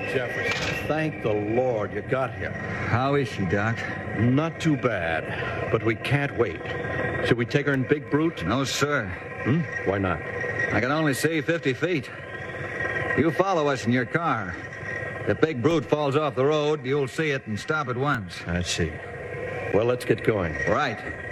Jefferson. Thank the Lord you got here. How is she, Doc? Not too bad, but we can't wait. Should we take her in Big Brute? No, sir. Why not? I can only see 50 feet. You follow us in your car. If Big Brute falls off the road, you'll see it and stop at once. I see. Well, let's get going. Right.